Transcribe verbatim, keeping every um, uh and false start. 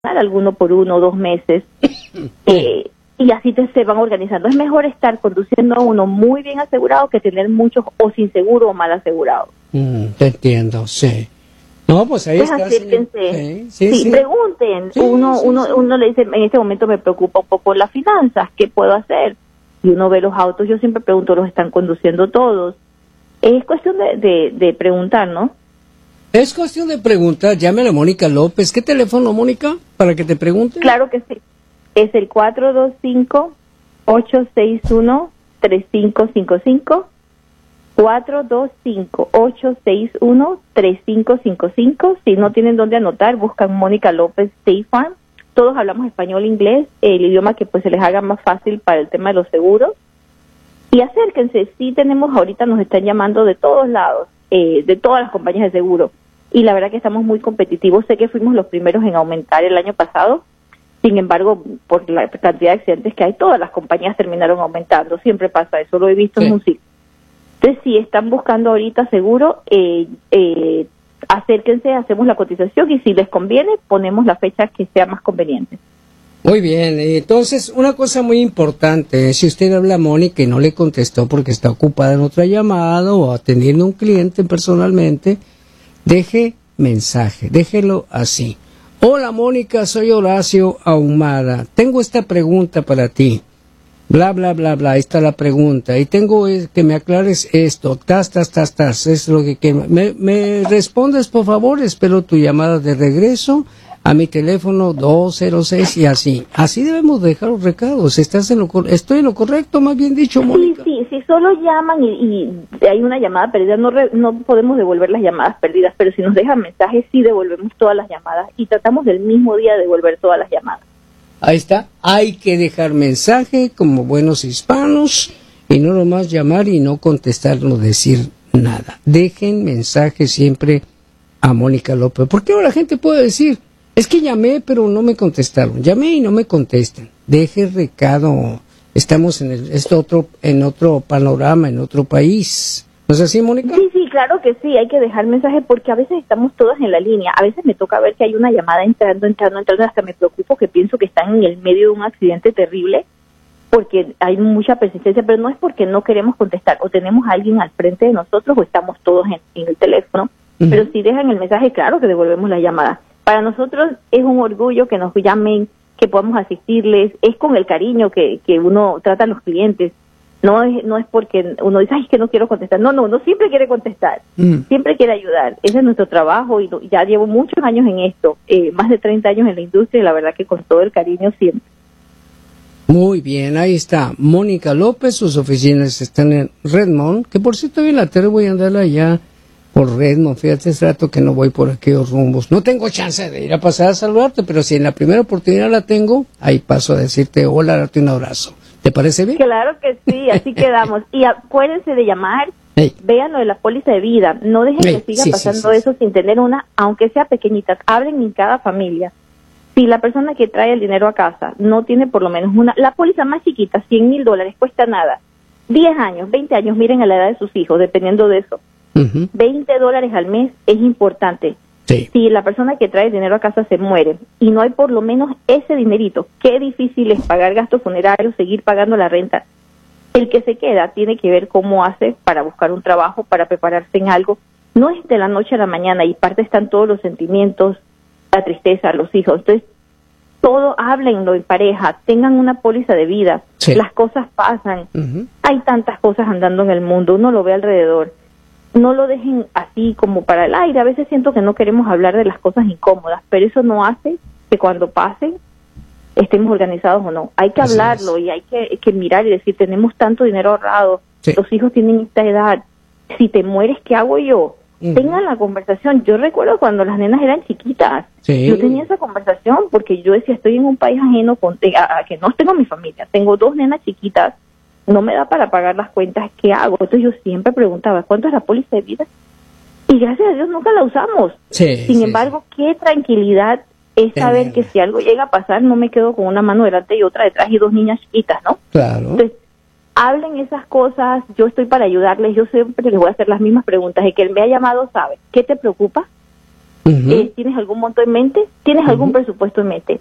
alguno por uno o dos meses, eh, y así te, se van organizando. Es mejor estar conduciendo a uno muy bien asegurado que tener muchos o sin seguro o mal asegurado. Mm, te entiendo, sí. No, pues ahí Pues está. acérquense. Sí, sí, sí, sí. pregunten. Sí, uno, sí, uno, sí. uno le dice, en este momento me preocupa un poco las finanzas, ¿qué puedo hacer? Y uno ve los autos, yo siempre pregunto, ¿los están conduciendo todos? Es cuestión de, de, de preguntar, ¿no? Es cuestión de preguntar. Llámale a Mónica López. ¿Qué teléfono, Mónica, para que te pregunte? Claro que sí. Es el cuatro dos cinco, ocho seis uno, tres cinco cinco cinco. cuatro dos cinco, ocho seis uno, tres cinco cinco cinco. Si no tienen dónde anotar, buscan Mónica López State Farm. Todos hablamos español, inglés, el idioma que pues se les haga más fácil para el tema de los seguros. Y acérquense, sí tenemos, ahorita nos están llamando de todos lados, eh, de todas las compañías de seguro. Y la verdad que estamos muy competitivos. Sé que fuimos los primeros en aumentar el año pasado. Sin embargo, por la cantidad de accidentes que hay, todas las compañías terminaron aumentando. Siempre pasa eso, lo he visto Sí. en un sitio. Entonces, si están buscando ahorita seguro, eh, eh, acérquense, hacemos la cotización y si les conviene, ponemos la fecha que sea más conveniente. Muy bien, entonces una cosa muy importante, si usted habla a Mónica y no le contestó porque está ocupada en otra llamada o atendiendo a un cliente personalmente, deje mensaje, déjelo así. Hola Mónica, soy Horacio Ahumada, tengo esta pregunta para ti. Bla, bla, bla, bla, ahí está la pregunta. Y tengo que me aclares esto, tas, tas, tas, tas, es lo que quiero. Me, me respondes, por favor, espero tu llamada de regreso a mi teléfono dos cero seis y así. Así debemos dejar los recados. ¿Estás en lo cor- ¿Estoy en lo correcto, más bien dicho, Mónica? Sí, sí, si solo llaman y, y hay una llamada perdida, no, re, no podemos devolver las llamadas perdidas, pero si nos dejan mensajes, sí devolvemos todas las llamadas y tratamos del mismo día de devolver todas las llamadas. Ahí está. Hay que dejar mensaje como buenos hispanos y no nomás llamar y no contestar, no decir nada. Dejen mensaje siempre a Mónica López. Porque ahora la gente puede decir, es que llamé pero no me contestaron. Llamé y no me contestan. Deje recado. Estamos en el, este otro, en otro panorama, en otro país. ¿No es así, Mónica? Sí, sí, claro que sí, hay que dejar mensaje porque a veces estamos todas en la línea. A veces me toca ver que hay una llamada entrando, entrando, entrando, hasta me preocupo que pienso que están en el medio de un accidente terrible porque hay mucha persistencia, pero no es porque no queremos contestar o tenemos a alguien al frente de nosotros o estamos todos en, en el teléfono, uh-huh. Pero si dejan el mensaje, claro que devolvemos la llamada. Para nosotros es un orgullo que nos llamen, que podamos asistirles, es con el cariño que, que uno trata a los clientes. No es, no es porque uno dice, ay, es que no quiero contestar. No, no, uno siempre quiere contestar. Mm. Siempre quiere ayudar. Ese es nuestro trabajo y lo, ya llevo muchos años en esto, eh, más de treinta años en la industria y la verdad que con todo el cariño siempre. Muy bien, ahí está. Mónica López, sus oficinas están en Redmond, que por cierto en la tarde voy a andar allá por Redmond. Fíjate, hace rato que no voy por aquellos rumbos. No tengo chance de ir a pasar a saludarte, pero si en la primera oportunidad la tengo, ahí paso a decirte hola, darte un abrazo. ¿Te parece bien? Claro que sí, así quedamos. Y acuérdense de llamar, hey. Vean lo de la póliza de vida. No dejen hey. que siga sí, pasando sí, sí, eso sí. sin tener una, aunque sea pequeñita. Hablen en cada familia. Si la persona que trae el dinero a casa no tiene por lo menos una, la póliza más chiquita, cien mil dólares, cuesta nada. diez años, veinte años, miren a la edad de sus hijos, dependiendo de eso. Uh-huh. veinte dólares al mes es importante. Sí. Si la persona que trae el dinero a casa se muere y no hay por lo menos ese dinerito, qué difícil es pagar gastos funerarios, seguir pagando la renta. El que se queda tiene que ver cómo hace para buscar un trabajo, para prepararse en algo. No es de la noche a la mañana y parte están todos los sentimientos, la tristeza, los hijos. Entonces, todo, háblenlo en pareja, tengan una póliza de vida. Sí. Las cosas pasan. Uh-huh. Hay tantas cosas andando en el mundo, uno lo ve alrededor. No lo dejen así como para el aire. A veces siento que no queremos hablar de las cosas incómodas, pero eso no hace que cuando pasen estemos organizados o no. Hay que así hablarlo es. Y hay que, que mirar y decir, tenemos tanto dinero ahorrado, sí. Los hijos tienen esta edad, si te mueres, ¿qué hago yo? Uh-huh. Tengan la conversación. Yo recuerdo cuando las nenas eran chiquitas, sí. Yo tenía esa conversación porque yo decía, estoy en un país ajeno, con, a, a que no tengo mi familia, tengo dos nenas chiquitas, no me da para pagar las cuentas, ¿qué hago? Entonces yo siempre preguntaba, ¿cuánto es la póliza de vida? Y gracias a Dios nunca la usamos. Sí, Sin sí, embargo, sí. Qué tranquilidad es saber Tenerla. Que si algo llega a pasar, no me quedo con una mano delante y otra detrás y dos niñas chiquitas, ¿no? Claro. Entonces, hablen esas cosas, yo estoy para ayudarles, yo siempre les voy a hacer las mismas preguntas. El que él me ha llamado sabe, ¿qué te preocupa? Uh-huh. eh, ¿Tienes algún monto en mente? ¿Tienes uh-huh. algún presupuesto en mente?